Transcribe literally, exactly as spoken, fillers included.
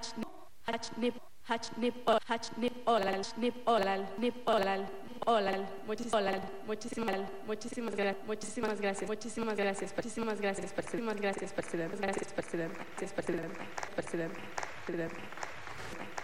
hach nip hach nip o hach nip olal nip olal nip olal olal muchísimas muchísimas muchísimas gracias muchísimas gracias muchísimas gracias muchísimas gracias muchísimas gracias presidente gracias presidente gracias presidente presidente presidente